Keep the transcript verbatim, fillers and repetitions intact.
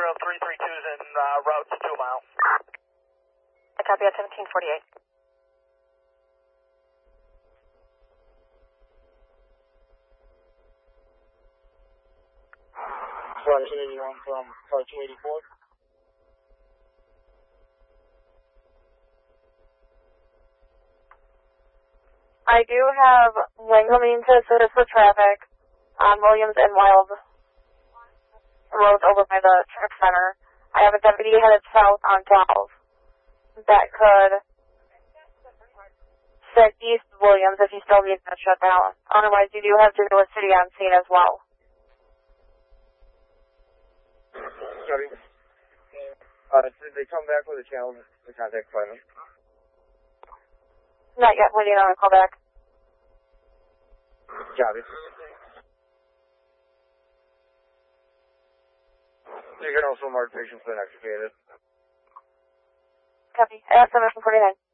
Trail three three two is in uh, route to two mile. I copy at seventeen forty-eight. Flight eighty-one from Flight two eighty-four. I do have one coming to assist for traffic on Williams and Wild Road over by the truck center. I have a deputy headed south on twelve that could set east Williams if you still need that shut down. Otherwise, you do have to do a city on scene as well. Copy. Uh, did they come back with a challenge to contact Clement? Not yet, waiting on a call back. Copy. You can also mark patients intoxicated. Copy. I have seven forty-nine.